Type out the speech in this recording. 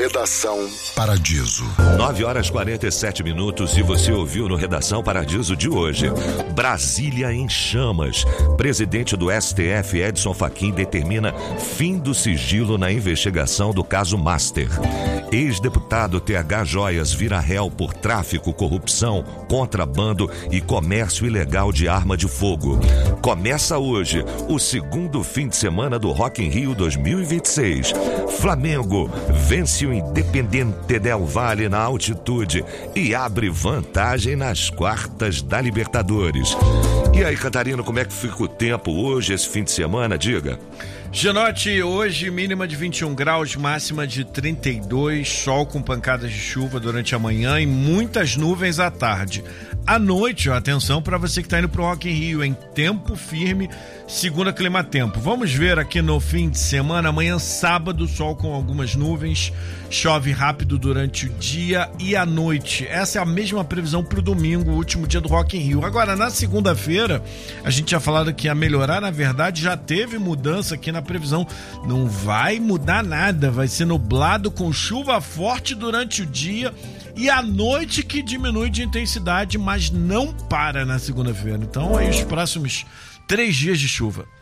Redação Paradiso. 9h47 e você ouviu no Redação Paradiso de hoje. Brasília em chamas. Presidente do STF, Edson Fachin, determina fim do sigilo na investigação do caso Master. Ex-deputado TH Joias vira réu por tráfico, corrupção, contrabando e comércio ilegal de arma de fogo. Começa hoje o segundo fim de semana do Rock in Rio 2026. Flamengo vence o Independiente del Valle na altitude e abre vantagem nas quartas da Libertadores. E aí, Catarina, como é que fica o tempo hoje, esse fim de semana? Diga. Genote, hoje mínima de 21 graus, máxima de 32, sol com pancadas de chuva durante a manhã e muitas nuvens à tarde. À noite, atenção para você que está indo pro Rock in Rio, em tempo firme, segundo a Climatempo. Vamos ver aqui no fim de semana, amanhã sábado, sol com algumas nuvens, chove rápido durante o dia e à noite. Essa é a mesma previsão pro domingo, o último dia do Rock in Rio. Agora, na segunda-feira, a gente tinha falado que ia melhorar, na verdade já teve mudança aqui na previsão. Não vai mudar nada, vai ser nublado com chuva forte durante o dia e à noite que diminui de intensidade, mas não para na segunda-feira. Então, aí os próximos 3 dias de chuva.